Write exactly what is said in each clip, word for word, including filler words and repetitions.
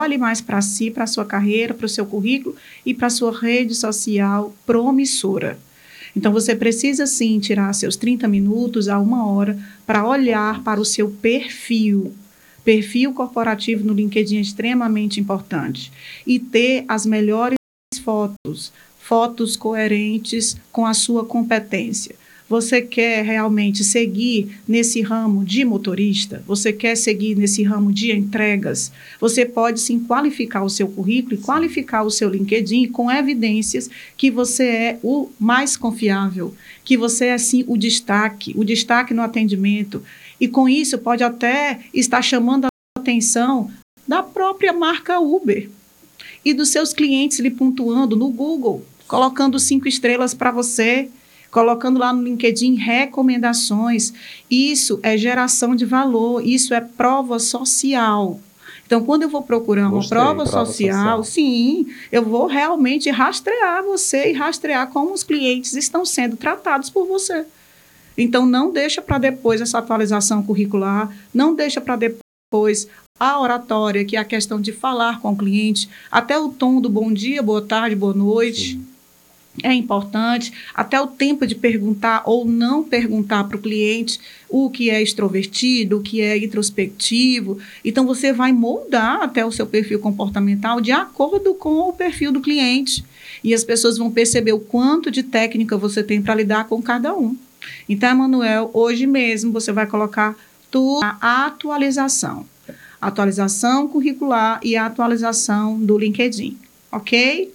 olhe mais para si, para a sua carreira, para o seu currículo e para a sua rede social promissora. Então, você precisa, sim, tirar seus trinta minutos a uma hora para olhar para o seu perfil. Perfil corporativo no LinkedIn é extremamente importante. E ter as melhores fotos, fotos coerentes com a sua competência. Você quer realmente seguir nesse ramo de motorista? Você quer seguir nesse ramo de entregas? Você pode, sim, qualificar o seu currículo e qualificar o seu LinkedIn com evidências que você é o mais confiável, que você é, sim, o destaque, o destaque no atendimento. E, com isso, pode até estar chamando a atenção da própria marca Uber e dos seus clientes lhe pontuando no Google, colocando cinco estrelas para você, colocando lá no LinkedIn recomendações. Isso é geração de valor, isso é prova social. Então, quando eu vou procurar uma Gostei, prova, prova social, social, sim, eu vou realmente rastrear você e rastrear como os clientes estão sendo tratados por você. Então, não deixa para depois essa atualização curricular, não deixa para depois a oratória, que é a questão de falar com o cliente, até o tom do bom dia, boa tarde, boa noite. Sim. É importante, até o tempo de perguntar ou não perguntar para o cliente o que é extrovertido, o que é introspectivo. Então, você vai moldar até o seu perfil comportamental de acordo com o perfil do cliente. E as pessoas vão perceber o quanto de técnica você tem para lidar com cada um. Então, Emanuel, hoje mesmo você vai colocar tudo a atualização. Atualização curricular e a atualização do LinkedIn, ok?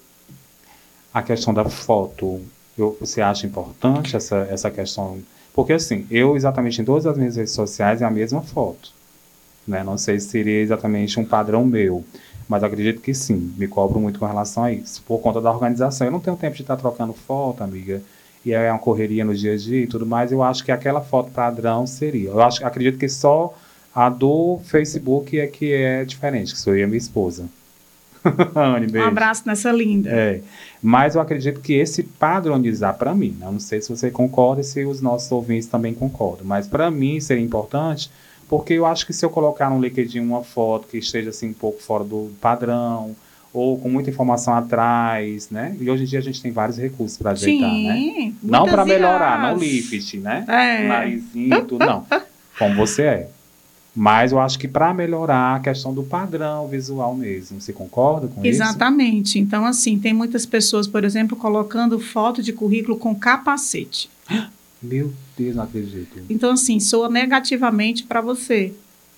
A questão da foto, eu, você acha importante essa, essa questão? Porque, assim, eu exatamente em todas as minhas redes sociais é a mesma foto. Né? Não sei se seria exatamente um padrão meu, mas acredito que sim, me cobro muito com relação a isso. Por conta da organização, eu não tenho tempo de estar trocando foto, amiga, e é uma correria no dia a dia e tudo mais. Eu acho que aquela foto padrão seria. Eu acho, acredito que só a do Facebook é que é diferente, que sou eu e a minha esposa. Anne, um abraço nessa linda. É, mas eu acredito que esse padronizar para mim, eu não sei se você concorda e se os nossos ouvintes também concordam, mas para mim seria importante, porque eu acho que se eu colocar no LinkedIn uma foto que esteja assim um pouco fora do padrão, ou com muita informação atrás, né? E hoje em dia a gente tem vários recursos para ajeitar, Sim, né? Não para melhorar, não lift, né? É. Narizinho, tudo, não. Como você é. Mas eu acho que para melhorar a questão do padrão visual mesmo. Você concorda com isso? Exatamente. Então, assim, tem muitas pessoas, por exemplo, colocando foto de currículo com capacete. Meu Deus, não acredito. Então, assim, soa negativamente para você.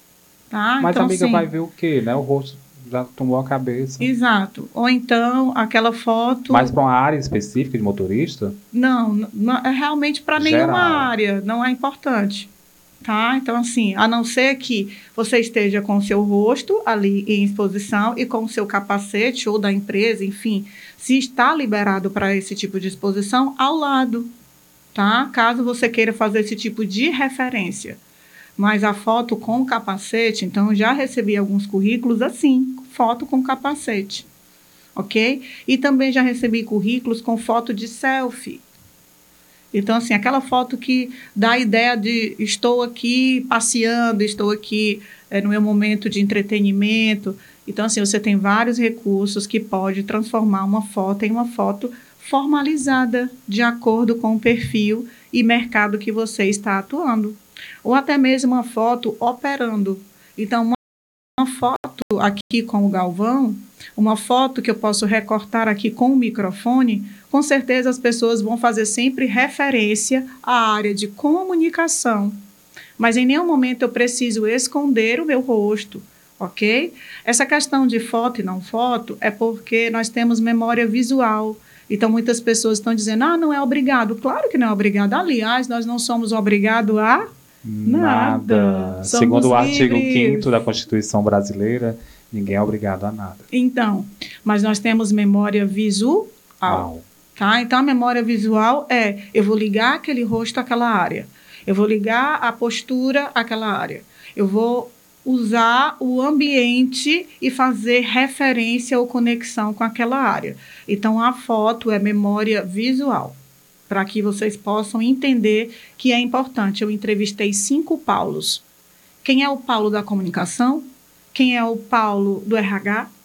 Tá? Mas então, a amiga assim, vai ver o quê, né? O rosto já tomou a cabeça. Exato. Ou então, aquela foto... Mas para uma área específica de motorista? Não, não é realmente para nenhuma área. Não é importante. Tá? Então, assim, a não ser que você esteja com o seu rosto ali em exposição e com o seu capacete ou da empresa, enfim, se está liberado para esse tipo de exposição, ao lado, tá? Caso você queira fazer esse tipo de referência. Mas a foto com capacete, então, eu já recebi alguns currículos assim, foto com capacete, ok? E também já recebi currículos com foto de selfie. Então, assim, aquela foto que dá a ideia de estou aqui passeando, estou aqui é, no meu momento de entretenimento. Então, assim, você tem vários recursos que pode transformar uma foto em uma foto formalizada, de acordo com o perfil e mercado que você está atuando. Ou até mesmo uma foto operando. Então, uma, uma foto aqui com o Galvão, uma foto que eu posso recortar aqui com o microfone, com certeza as pessoas vão fazer sempre referência à área de comunicação. Mas em nenhum momento eu preciso esconder o meu rosto, ok? Essa questão de foto e não foto é porque nós temos memória visual. Então, muitas pessoas estão dizendo, ah, não é obrigado. Claro que não é obrigado. Aliás, nós não somos obrigados a nada. Nada. Segundo o artigo quinto da Constituição Brasileira, ninguém é obrigado a nada. Então, mas nós temos memória visual. Au. Tá? Então, a memória visual é, eu vou ligar aquele rosto àquela área. Eu vou ligar a postura àquela área. Eu vou usar o ambiente e fazer referência ou conexão com aquela área. Então, a foto é memória visual, para que vocês possam entender que é importante. Eu entrevistei cinco Paulos. Quem é o Paulo da comunicação? Quem é o Paulo do R H?